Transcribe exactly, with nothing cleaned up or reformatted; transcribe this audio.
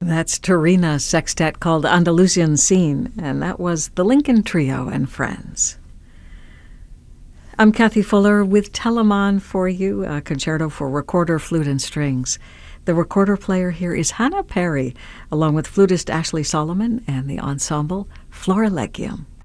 That's Torina sextet called Andalusian Scene, and that was the Lincoln Trio and Friends. I'm Kathy Fuller with Telemann for you, a concerto for recorder, flute, and strings. The recorder player here is Hannah Perry, along with flutist Ashley Solomon and the ensemble Florilegium.